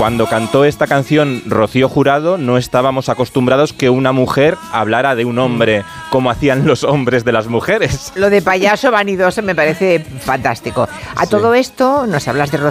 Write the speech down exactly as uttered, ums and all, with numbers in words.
cuando cantó esta canción Rocío Jurado no estábamos acostumbrados que una mujer hablara de un hombre como hacían los hombres de las mujeres. Lo de payaso vanidoso me parece fantástico. A sí. todo esto, nos hablas de Rocío